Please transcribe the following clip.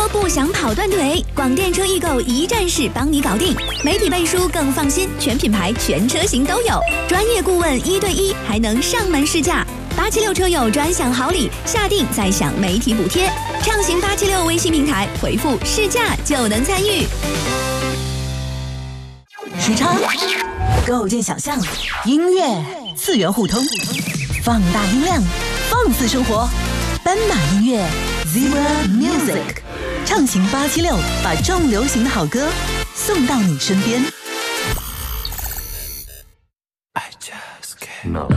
不想跑断腿，广电车易购一站式帮你搞定，媒体背书更放心，全品牌全车型都有，专业顾问1对1，还能上门试驾。876车友专享好礼，下定再享媒体补贴。畅行876微信平台回复试驾就能参与。 时差构建想象，音乐次元互通，放大音量，放肆生活。斑马音乐 Zebra Music 畅行876，把重流行的好歌送到你身边。I just can't